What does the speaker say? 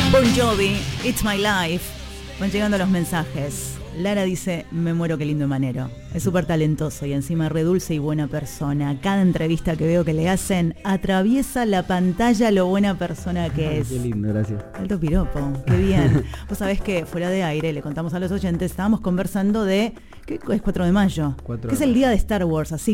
Bon Jovi, It's My Life. Van llegando los mensajes. Lara dice, me muero, qué lindo Manero. Es súper talentoso y encima re dulce y buena persona. Cada entrevista que veo que le hacen, atraviesa la pantalla lo buena persona que es. Qué lindo, gracias. Alto piropo, qué bien. Vos sabés que fuera de aire, le contamos a los oyentes, estábamos conversando de, ¿qué es 4 de mayo? Que es el día de Star Wars, así